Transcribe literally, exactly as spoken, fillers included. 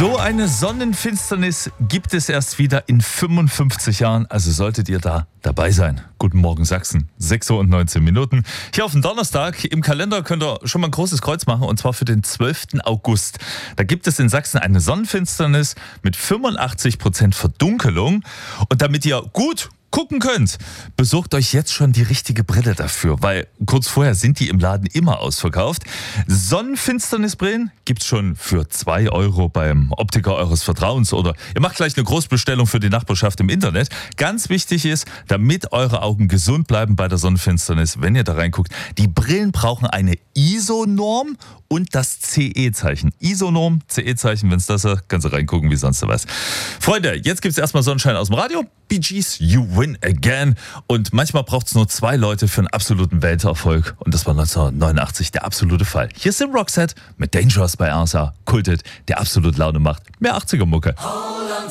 So eine Sonnenfinsternis gibt es erst wieder in fünfundfünfzig Jahren, also solltet ihr da dabei sein. Guten Morgen Sachsen, sechs Uhr und neunzehn Minuten. Hier auf dem Donnerstag, im Kalender könnt ihr schon mal ein großes Kreuz machen, und zwar für den zwölften August. Da gibt es in Sachsen eine Sonnenfinsternis mit fünfundachtzig Prozent Verdunkelung, und damit ihr gut gucken könnt, besorgt euch jetzt schon die richtige Brille dafür, weil kurz vorher sind die im Laden immer ausverkauft. Sonnenfinsternisbrillen gibt's schon für zwei Euro beim Optiker eures Vertrauens, oder ihr macht gleich eine Großbestellung für die Nachbarschaft im Internet. Ganz wichtig ist, damit eure Augen gesund bleiben bei der Sonnenfinsternis, wenn ihr da reinguckt, die Brillen brauchen eine I S O-Norm und das C E-Zeichen. I S O-Norm, C E-Zeichen, wenn es das ist, kannst du reingucken wie sonst was. Freunde, jetzt gibt's erstmal Sonnenschein aus dem Radio. Bee Gees, You Win Again. Und manchmal braucht es nur zwei Leute für einen absoluten Welterfolg. Und das war neunzehnhundertneunundachtzig der absolute Fall. Hier ist Roxette mit Dangerous bei R S A. Kultet, der absolut Laune macht. Mehr achtziger-Mucke.